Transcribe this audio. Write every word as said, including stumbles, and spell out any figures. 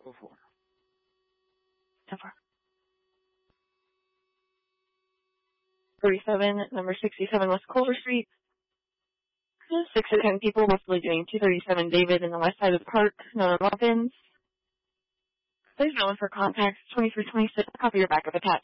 Go for it. ten four. thirty-seven, number sixty-seven West Culver Street. Six to ten people, mostly doing two thirty-seven David in the west side of the park, known as Muffins. Please know for contacts twenty-three twenty-six, copy your backup attached.